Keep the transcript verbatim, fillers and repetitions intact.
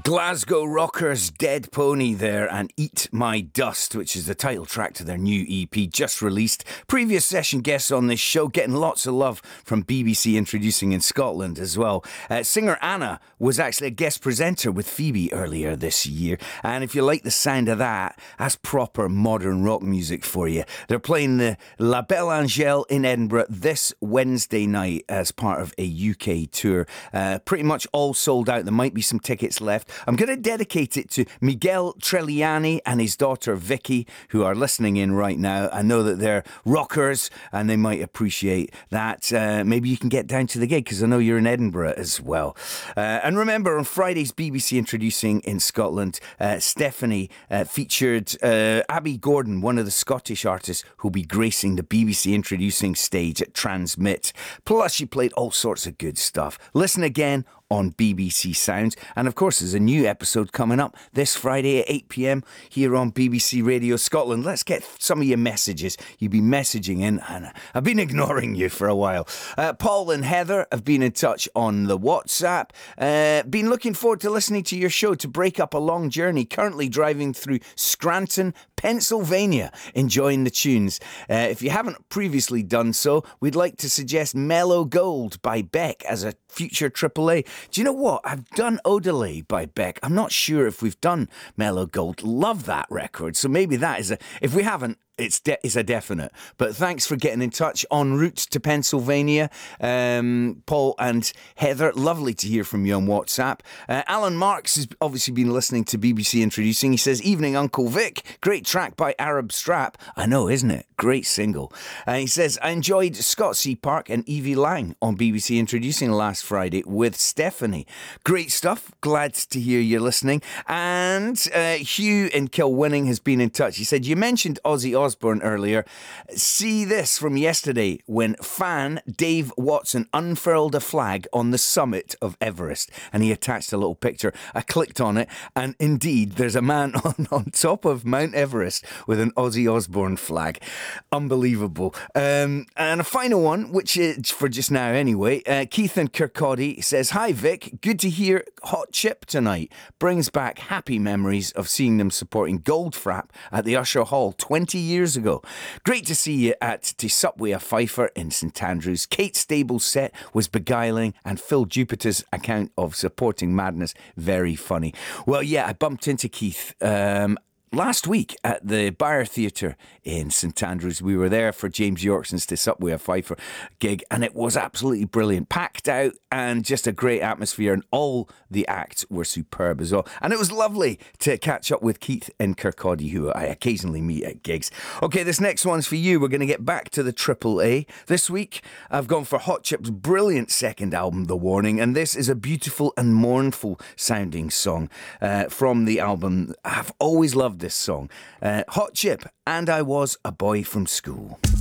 Glasgow Rockers, Dead Pony there, and Eat My Dust, which is the title track to their new E P just released. Previous session guests on this show getting lots of love from B B C Introducing in Scotland as well. Uh, singer Anna was actually a guest presenter with Phoebe earlier this year, and if you like the sound of that, that's proper modern rock music for you. They're playing the La Belle Angèle in Edinburgh this Wednesday night as part of a U K tour. Uh, pretty much all sold out. There might be some tickets left. I'm going to dedicate it to Miguel Treliani and his daughter Vicky, who are listening in right now. I know that they're rockers and they might appreciate that. Uh, maybe you can get down to the gig because I know you're in Edinburgh as well. Uh, and remember, on Friday's B B C Introducing in Scotland, uh, Stephanie uh, featured uh, Abby Gordon, one of the Scottish artists who'll be gracing the B B C Introducing stage at Transmit. Plus, she played all sorts of good stuff. Listen again on B B C Sounds. And of course, there's a new episode coming up this Friday at eight p.m. here on B B C Radio Scotland. Let's get some of your messages. You've been messaging in, and I've been ignoring you for a while. Uh, Paul and Heather have been in touch on the WhatsApp. Uh, been looking forward to listening to your show to break up a long journey. Currently driving through Scranton, Pennsylvania, enjoying the tunes. Uh, if you haven't previously done so, we'd like to suggest Mellow Gold by Beck as a future triple A. Do you know what? I've done Odelay by Beck. I'm not sure if we've done Mellow Gold. Love that record. So maybe that is a... If we haven't, it's, de- it's a definite. But thanks for getting in touch en route to Pennsylvania. Um, Paul and Heather, lovely to hear from you on WhatsApp. Uh, Alan Marks has obviously been listening to B B C Introducing. He says, "Evening, Uncle Vic. Great track by Arab Strap." I know, isn't it? Great single. And he says, "I enjoyed Scott C. Park and Evie Lang on B B C Introducing last Friday with Stephanie. Great stuff. Glad to hear you're listening." And uh, Hugh in Kilwinning has been in touch. He said, "You mentioned Ozzy Osbourne earlier. See this from yesterday when fan Dave Watson unfurled a flag on the summit of Everest." And he attached a little picture. I clicked on it, and indeed, there's a man on, on top of Mount Everest with an Ozzy Osbourne flag. Unbelievable. Um, and a final one, which is for just now anyway. Uh, Keith in Kirkcaldy says, "Hi Vic, good to hear Hot Chip tonight. Brings back happy memories of seeing them supporting Goldfrapp at the Usher Hall twenty years ago. Great to see you at Te Subway a Pfeiffer in St Andrews. Kate Stable's set was beguiling and Phil Jupiter's account of supporting Madness very funny." Well, yeah, I bumped into Keith um last week at the Byre Theatre in St Andrews. We were there for James Yorkson's To Subway a Pfeiffer gig, and it was absolutely brilliant. Packed out and just a great atmosphere, and all the acts were superb as well. And it was lovely to catch up with Keith in Kirkcaldy, who I occasionally meet at gigs. Okay, this next one's for you. We're going to get back to the triple A. This week, I've gone for Hot Chip's brilliant second album, The Warning, and this is a beautiful and mournful sounding song uh, from the album. I've always loved this song. Uh, Hot Chip, And I Was a Boy from School.